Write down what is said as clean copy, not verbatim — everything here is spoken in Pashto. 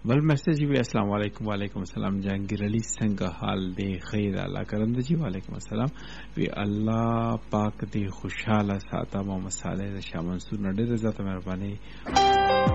بل میسج وی السلام علیکم. وعلیکم السلام. جهانگیر علی څنګه حال دی؟ خیر الله کرم دی. وعلیکم السلام. وی الله پاک دی خوشاله ساته. محمد صالح د شاه منصور نډه ذات مهرباني